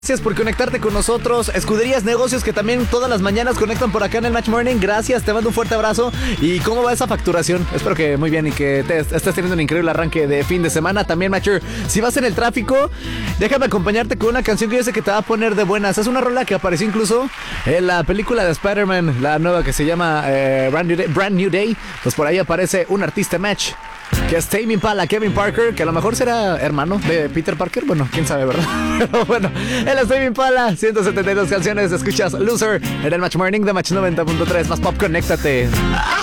Gracias por conectarte con nosotros. Escuderías Negocios, que también todas las mañanas conectan por acá en el Match Morning. Gracias, te mando un fuerte abrazo. ¿Y cómo va esa facturación? Espero que muy bien y que estés teniendo un increíble arranque de fin de semana. También, Matcher, si vas en el tráfico, déjame acompañarte con una canción que yo sé que te va a poner de buenas. Es una rola que apareció incluso en la película de Spider-Man, la nueva que se llama Brand New Day. Pues por ahí aparece un artista, Match, que es Tame Impala, Kevin Parker, que a lo mejor será hermano de Peter Parker. Bueno, quién sabe, ¿verdad? Pero bueno, él es Tame Impala, 172 canciones. Escuchas Loser en el Match Morning de Match 90.3. Más pop, conéctate.